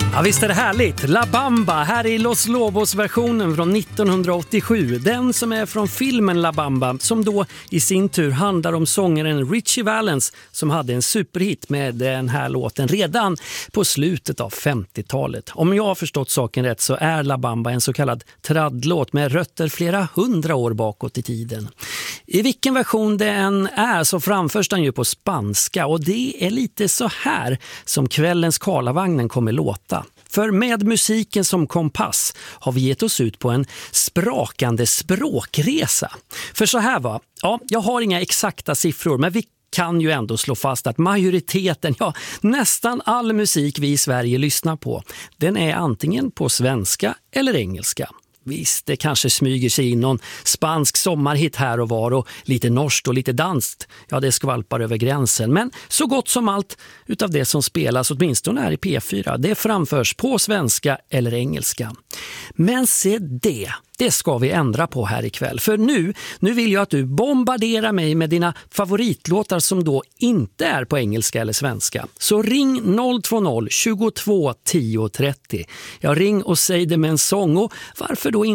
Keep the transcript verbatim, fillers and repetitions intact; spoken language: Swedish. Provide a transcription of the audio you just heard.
Ja, visst är det härligt. La Bamba, här i Los Lobos-versionen från nittonhundraåttiosju. Den som är från filmen La Bamba, som då i sin tur handlar om sångaren Ritchie Valens som hade en superhit med den här låten redan på slutet av femtiotalet. Om jag har förstått saken rätt så är La Bamba en så kallad traddlåt med rötter flera hundra år bakåt i tiden. I vilken version det än är så framförs den ju på spanska, och det är lite så här som kvällens Karlavagnen kommer låta. För med musiken som kompass har vi gett oss ut på en sprakande språkresa. För så här va, ja, jag har inga exakta siffror, men vi kan ju ändå slå fast att majoriteten, ja nästan all musik vi i Sverige lyssnar på, den är antingen på svenska eller engelska. Visst, det kanske smyger sig in någon spansk sommarhit här och var, och lite norskt och lite danskt. Ja, det skvalpar över gränsen. Men så gott som allt utav det som spelas, åtminstone här i P fyra, det framförs på svenska eller engelska. Men se det, det ska vi ändra på här ikväll. För nu, nu vill jag att du bombarderar mig med dina favoritlåtar som då inte är på engelska eller svenska. Så ring noll två noll tjugotvå tio trettio. Jag ring och säg det med en sång, och varför då inte